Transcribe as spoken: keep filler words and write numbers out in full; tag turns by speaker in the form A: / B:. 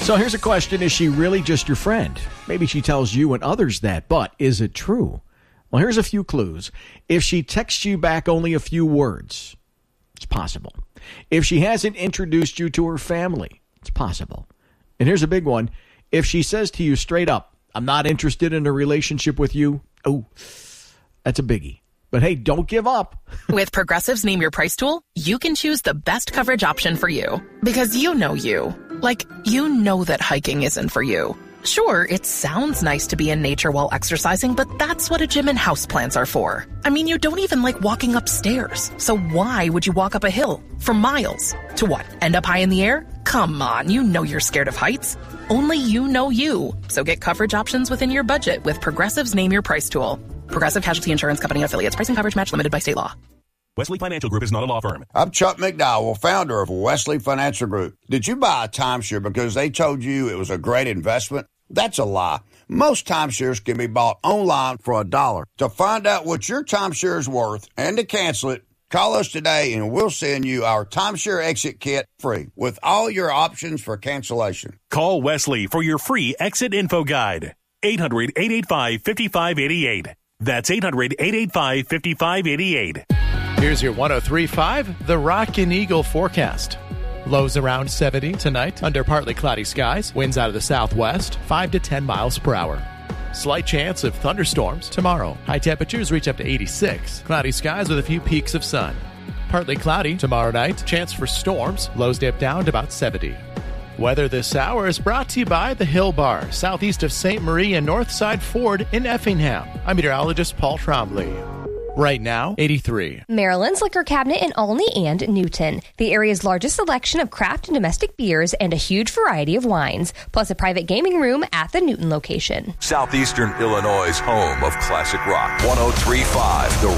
A: So here's a question. Is she really just your friend? Maybe she tells you and others that, but is it true? Well, here's a few clues. If she texts you back only a few words, it's possible. If she hasn't introduced you to her family, it's possible. And here's a big one. If she says to you straight up, I'm not interested in a relationship with you, oh, that's a biggie. But hey, don't give up.
B: With Progressive's Name Your Price tool, you can choose the best coverage option for you. Because you know you. Like, you know that hiking isn't for you. Sure, it sounds nice to be in nature while exercising, but that's what a gym and houseplants are for. I mean, you don't even like walking upstairs. So why would you walk up a hill for miles? To what, end up high in the air? Come on, you know you're scared of heights. Only you know you. So get coverage options within your budget with Progressive's Name Your Price tool. Progressive Casualty Insurance Company affiliates. Price and coverage match limited by state law.
C: Wesley Financial Group is not a law firm.
D: I'm Chuck McDowell, founder of Wesley Financial Group. Did you buy a timeshare because they told you it was a great investment? That's a lie. Most timeshares can be bought online for a dollar. To find out what your timeshare is worth and to cancel it, call us today and we'll send you our timeshare exit kit free with all your options for cancellation.
C: Call Wesley for your free exit info guide. eight hundred, eight eight five, five five eight eight. That's eight hundred, eight eight five, five five eight eight.
E: Here's your one oh three point five, the Rockin' Eagle forecast. Lows around seventy tonight under partly cloudy skies. Winds out of the southwest, five to ten miles per hour. Slight chance of thunderstorms tomorrow. High temperatures reach up to eighty-six. Cloudy skies with a few peaks of sun. Partly cloudy tomorrow night. Chance for storms. Lows dip down to about seventy. Weather this hour is brought to you by the Hill Bar, southeast of Saint Marie and Northside Ford in Effingham. I'm meteorologist Paul Trombley. Right now, eighty-three.
F: Maryland's Liquor Cabinet in Olney and Newton. The area's largest selection of craft and domestic beers and a huge variety of wines, plus a private gaming room at the Newton location.
G: Southeastern Illinois' home of classic rock. one oh three point five, The